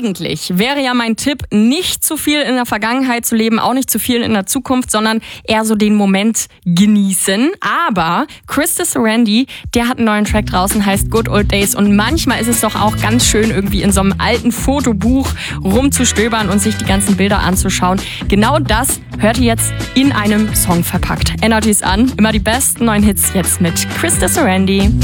eigentlich wäre ja mein Tipp, nicht zu viel in der Vergangenheit zu leben, auch nicht zu viel in der Zukunft, sondern eher so den Moment genießen. Aber Krista Sorandi, der hat einen neuen Track draußen, heißt Good Old Days. Und manchmal ist es doch auch ganz schön, irgendwie in so einem alten Fotobuch rumzustöbern und sich die ganzen Bilder anzuschauen. Genau das hört ihr jetzt in einem Song verpackt. Energies an, immer die besten neuen Hits jetzt mit Krista Sorandi.